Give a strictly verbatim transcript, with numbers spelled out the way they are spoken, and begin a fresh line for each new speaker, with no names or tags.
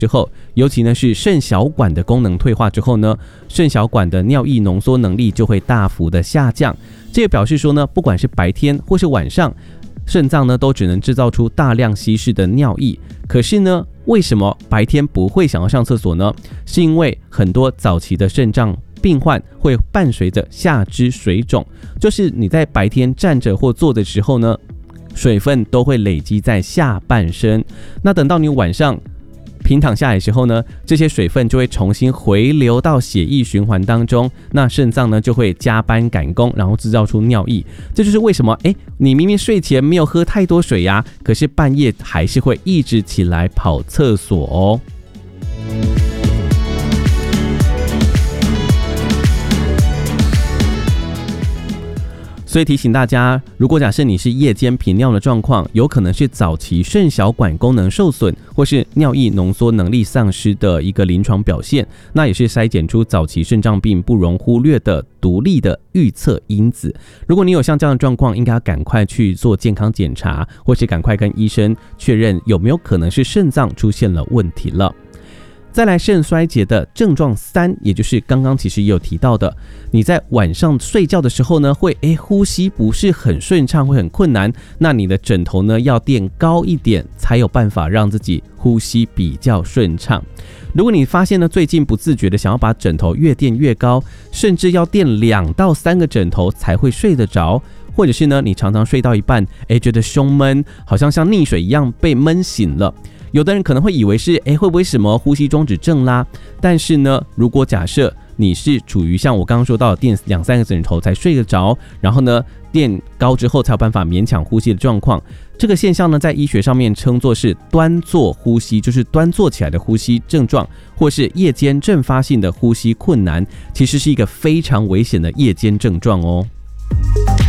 之后，尤其呢是肾小管的功能退化之后呢，肾小管的尿液浓缩能力就会大幅的下降。这也表示说呢，不管是白天或是晚上，肾脏呢都只能制造出大量稀释的尿液。可是呢，为什么白天不会想要上厕所呢？是因为很多早期的肾脏病患会伴随着下肢水肿，就是你在白天站着或坐的时候呢，水分都会累积在下半身。那等到你晚上平躺下来的时候呢，这些水分就会重新回流到血液循环当中，那肾脏呢就会加班赶工，然后制造出尿液。这就是为什么哎，你明明睡前没有喝太多水呀、啊，可是半夜还是会一直起来跑厕所哦。所以提醒大家，如果假设你是夜间频尿的状况，有可能是早期肾小管功能受损，或是尿液浓缩能力丧失的一个临床表现，那也是筛检出早期肾脏病不容忽略的独立的预测因子。如果你有像这样的状况，应该要赶快去做健康检查，或是赶快跟医生确认有没有可能是肾脏出现了问题了。再来，肾衰竭的症状三，也就是刚刚其实也有提到的，你在晚上睡觉的时候呢，会诶呼吸不是很顺畅，会很困难，那你的枕头呢要垫高一点，才有办法让自己呼吸比较顺畅。如果你发现呢最近不自觉的想要把枕头越垫越高，甚至要垫两到三个枕头才会睡得着，或者是呢你常常睡到一半，诶觉得胸闷，好像像溺水一样被闷醒了。有的人可能会以为是诶会不会什么呼吸中止症啦？但是呢，如果假设你是处于像我刚刚说到的垫两三个枕头才睡得着，然后呢垫高之后才有办法勉强呼吸的状况，这个现象呢在医学上面称作是端坐呼吸，就是端坐起来的呼吸症状，或是夜间阵发性的呼吸困难，其实是一个非常危险的夜间症状哦。